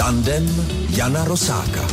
Tandem Jana Rosáka.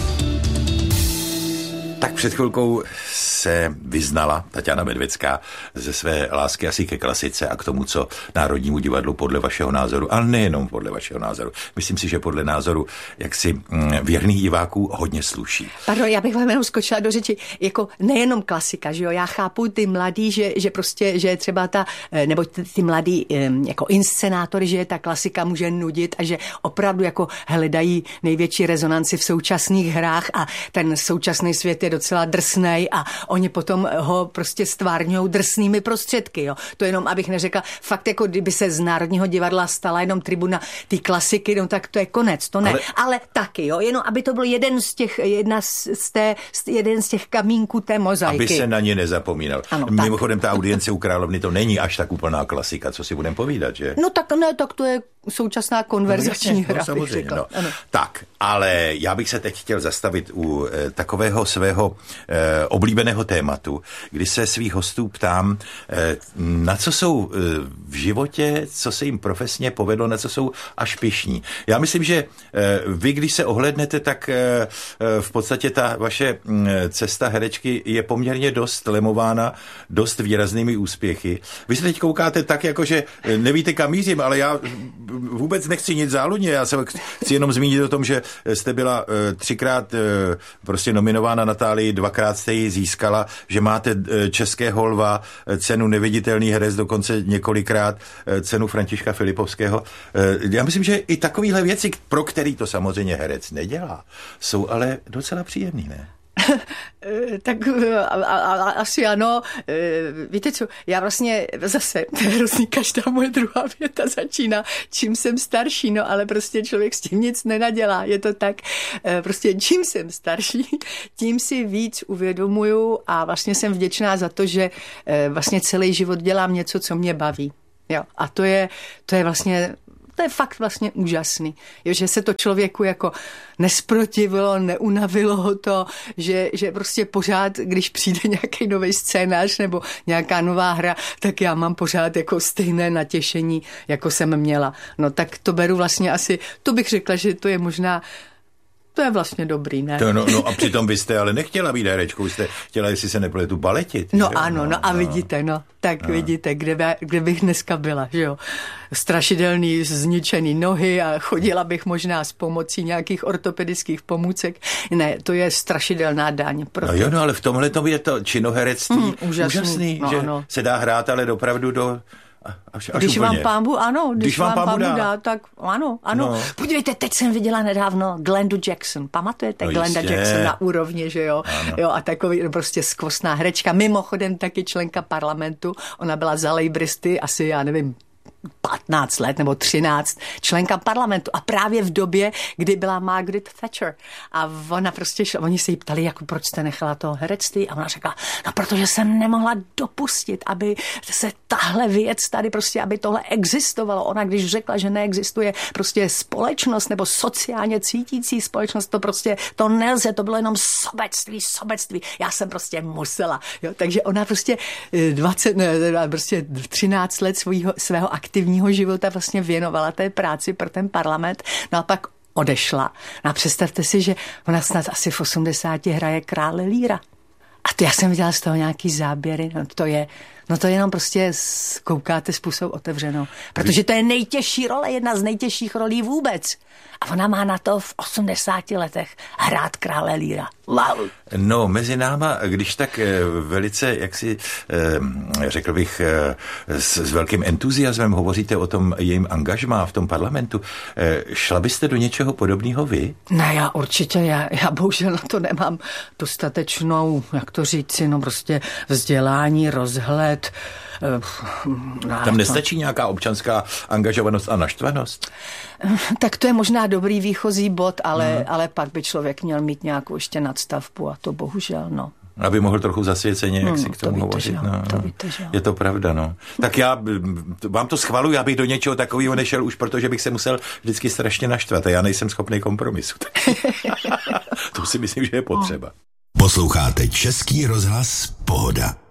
Tak před chvilkou se vyznala Taťána Medvecká ze své lásky asi ke klasice a k tomu, co Národnímu divadlu podle vašeho názoru, ale nejenom podle vašeho názoru. Myslím si, že podle názoru jaksi věrných diváků hodně sluší. Pardon, já bych vám jenom skočila do řeči, jako nejenom klasika, že jo, já chápu ty mladý, že prostě, že třeba nebo ty mladý jako inscenátory, že ta klasika může nudit a že opravdu jako hledají největší rezonanci v současných hrách a ten současný svět je docela drsnej a oni potom ho prostě stvárňují drsnými prostředky, jo. To jenom, abych neřekla, fakt jako kdyby se z Národního divadla stala jenom tribuna ty klasiky, no tak to je konec, to ne. Ale taky, jo, jenom aby to byl jeden z těch kamínků té mozaiky. Aby se na ně nezapomínal. Ano, mimochodem ta audience u Královny to není až tak úplná klasika, co si budeme povídat, že? No tak ne, tak to je současná konverzační hra. No, samozřejmě, no. Tak, ale já bych se teď chtěl zastavit u takového svého oblíbeného tématu, kdy se svých hostů ptám, na co jsou v životě, co se jim profesně povedlo, na co jsou až pyšní. Já myslím, že vy, když se ohlédnete, tak v podstatě ta vaše cesta herečky je poměrně dost lemována, dost výraznými úspěchy. Vy se teď koukáte tak, jako že nevíte, kam mířím, ale já vůbec nechci nic záludně, já se chci jenom zmínit o tom, že jste byla 3krát prostě nominována na Tálii, 2krát jste ji získala, že máte Českého lva, cenu Neviditelný herec, dokonce několikrát cenu Františka Filipovského. Já myslím, že i takovéhle věci, pro který to samozřejmě herec nedělá, jsou ale docela příjemný, ne? Tak asi ano. Víte co, já vlastně zase, hrozný, každá moje druhá věta začíná, čím jsem starší, no ale prostě člověk s tím nic nenadělá, je to tak, prostě čím jsem starší, tím si víc uvědomuju a vlastně jsem vděčná za to, že vlastně celý život dělám něco, co mě baví. Jo, a to je vlastně to je fakt vlastně úžasný, jo, že se to člověku jako nesprotivilo, neunavilo ho to, že prostě pořád, když přijde nějaký nový scénář nebo nějaká nová hra, tak já mám pořád jako stejné natěšení, jako jsem měla. No tak to beru vlastně asi, to bych řekla, že to je možná, to je vlastně dobrý, ne? No a přitom byste ale nechtěla být herečkou, jste chtěla, jestli se nepletu, baletit. No že? Ano, no a vidíte, vidíte, kde bych dneska byla, že jo. Strašidelný, zničený nohy a chodila bych možná s pomocí nějakých ortopedických pomůcek. Ne, to je strašidelná daň. Proto... No ale v tomhle to je to činoherectví úžasný, že se dá hrát, ale opravdu do... Když vám pánbu, ano, když vám pánbu dá, tak ano. No. Podívejte, teď jsem viděla nedávno Glendu Jackson. Pamatujete Glenda Jackson na úrovni, že jo? Jo, a takový prostě skvostná herečka. Mimochodem taky členka parlamentu. Ona byla za lejbristy asi, já nevím, 15 let nebo 13, členka parlamentu a právě v době, kdy byla Margaret Thatcher a ona prostě oni se jí ptali, jako proč jste nechala to herectví a ona řekla, no protože jsem nemohla dopustit, aby se tahle věc tady prostě, aby tohle existovalo. Ona když řekla, že neexistuje prostě společnost nebo sociálně cítící společnost, to prostě to nelze, to bylo jenom sobectví. Já jsem prostě musela. Jo? Takže ona prostě 13 let svého aktivního života vlastně věnovala té práci pro ten parlament, no a pak odešla. No a představte si, že ona snad asi v 80 hraje Krále Líra. A to já jsem viděla z toho nějaký záběry, no to jenom prostě koukáte s pusou otevřenou. Protože to je nejtěžší role, jedna z nejtěžších rolí vůbec. A ona má na to v 80 letech hrát Krále Líra. Wow. No, mezi náma, když tak velice, jak si řekl bych, s velkým entuziasmem hovoříte o tom jejím angažmá v tom parlamentu, šla byste do něčeho podobného vy? Ne, já určitě, já bohužel na to nemám dostatečnou, jak to říci, no prostě vzdělání, rozhled. Tam nestačí nějaká občanská angažovanost a naštvanost? Tak to je možná dobrý výchozí bod, ale pak by člověk měl mít nějakou ještě nadstavbu a to bohužel, no. Aby mohl trochu zasvěceně, jak si k tomu hovořit. Je to pravda, no. Tak já vám to schvaluji, abych do něčeho takového nešel už, protože bych se musel vždycky strašně naštvat a já nejsem schopný kompromisu. To si myslím, že je potřeba. Posloucháte Český rozhlas Pohoda.